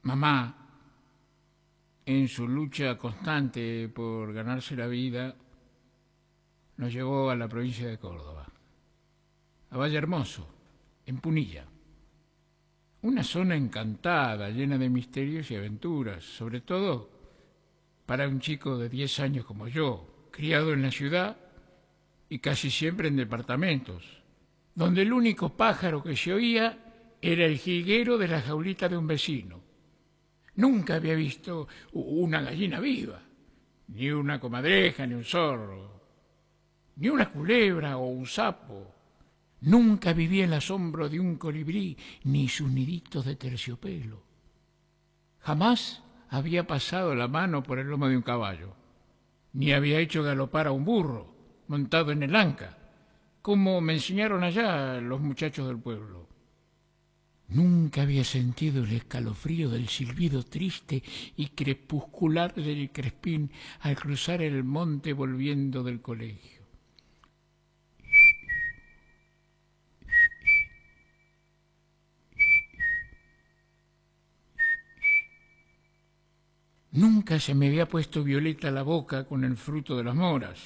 Mamá, en su lucha constante por ganarse la vida, nos llevó a la provincia de Córdoba, a Valle Hermoso, en Punilla. Una zona encantada, llena de misterios y aventuras, sobre todo para un chico de 10 años como yo, criado en la ciudad y casi siempre en departamentos, donde el único pájaro que se oía era el jilguero de la jaulita de un vecino. Nunca había visto una gallina viva, ni una comadreja, ni un zorro, ni una culebra o un sapo. Nunca viví el asombro de un colibrí, ni sus niditos de terciopelo. Jamás había pasado la mano por el lomo de un caballo, ni había hecho galopar a un burro montado en el anca, como me enseñaron allá los muchachos del pueblo. Nunca había sentido el escalofrío del silbido triste y crepuscular del crespín al cruzar el monte volviendo del colegio. Nunca se me había puesto violeta a la boca con el fruto de las moras,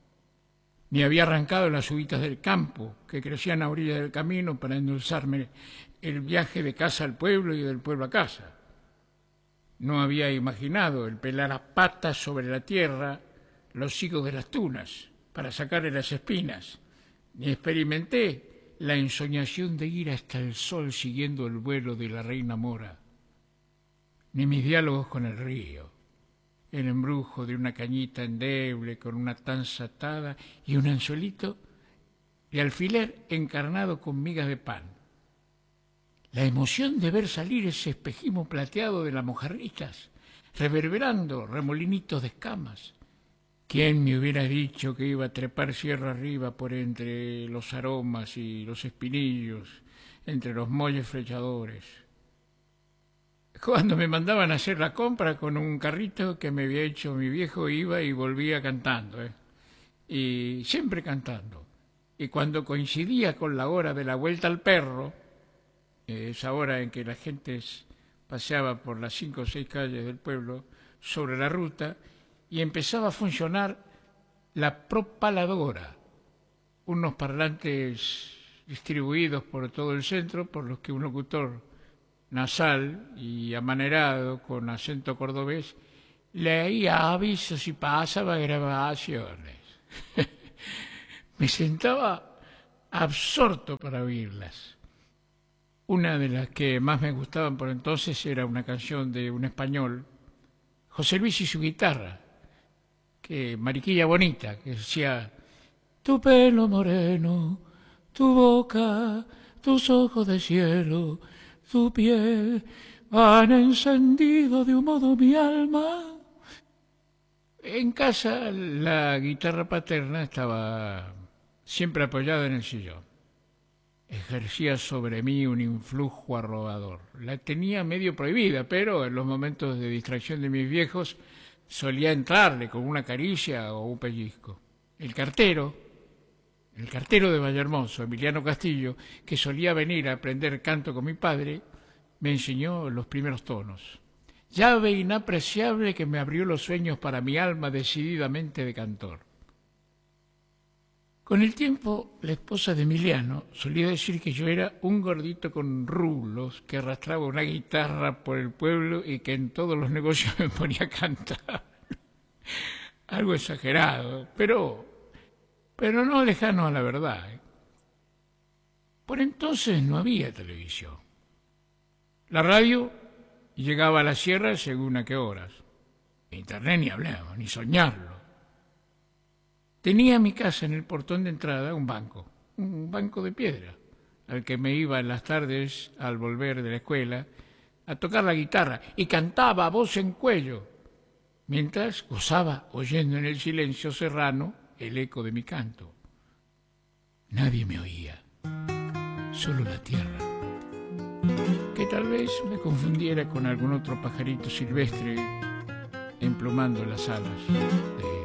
ni había arrancado las uvitas del campo que crecían a orilla del camino para endulzarme el viaje de casa al pueblo y del pueblo a casa. No había imaginado el pelar a patas sobre la tierra los higos de las tunas para sacarle las espinas, ni experimenté la ensoñación de ir hasta el sol siguiendo el vuelo de la reina mora, ni mis diálogos con el río, el embrujo de una cañita endeble con una tanza atada y un anzuelito de alfiler encarnado con migas de pan. La emoción de ver salir ese espejismo plateado de las mojarritas, reverberando remolinitos de escamas. ¿Quién me hubiera dicho que iba a trepar sierra arriba por entre los aromas y los espinillos, entre los molles flechadores? Cuando me mandaban a hacer la compra con un carrito que me había hecho mi viejo, iba y volvía cantando, y siempre cantando. Y cuando coincidía con la hora de la vuelta al perro, esa hora en que la gente paseaba por las 5 o 6 calles del pueblo sobre la ruta, y empezaba a funcionar la propaladora, unos parlantes distribuidos por todo el centro, por los que un locutor nasal y amanerado con acento cordobés leía avisos y pasaba grabaciones. Me sentaba absorto para oírlas. Una de las que más me gustaban por entonces era una canción de un español, José Luis y su guitarra, que Mariquilla Bonita, que decía: tu pelo moreno, tu boca, tus ojos de cielo, tu piel han encendido de un modo mi alma. En casa la guitarra paterna estaba siempre apoyada en el sillón. Ejercía sobre mí un influjo arrobador. La tenía medio prohibida, pero en los momentos de distracción de mis viejos solía entrarle con una caricia o un pellizco. El cartero de Vallehermoso, Emiliano Castillo, que solía venir a aprender canto con mi padre, me enseñó los primeros tonos. Llave inapreciable que me abrió los sueños para mi alma decididamente de cantor. Con el tiempo, la esposa de Emiliano solía decir que yo era un gordito con rulos que arrastraba una guitarra por el pueblo y que en todos los negocios me ponía a cantar. Algo exagerado, pero no lejano a la verdad. Por entonces no había televisión. La radio llegaba a la sierra según a qué horas. Internet ni hablamos, ni soñarlo. Tenía en mi casa, en el portón de entrada, un banco de piedra, al que me iba en las tardes, al volver de la escuela, a tocar la guitarra, y cantaba a voz en cuello, mientras gozaba oyendo en el silencio serrano el eco de mi canto. Nadie me oía, solo la tierra, que tal vez me confundiera con algún otro pajarito silvestre emplumando las alas de